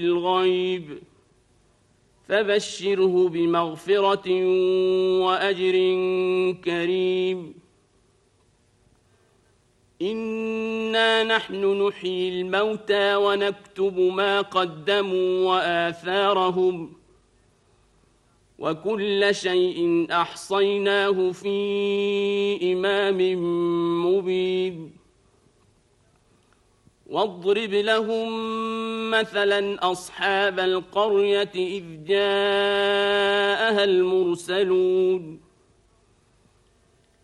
الغيب فبشره بمغفرة وأجر كريم إنا نحن نحيي الموتى ونكتب ما قدموا وآثارهم وكل شيء أحصيناه في إمام مبين واضرب لهم مثلا أصحاب القرية إذ جاءها المرسلون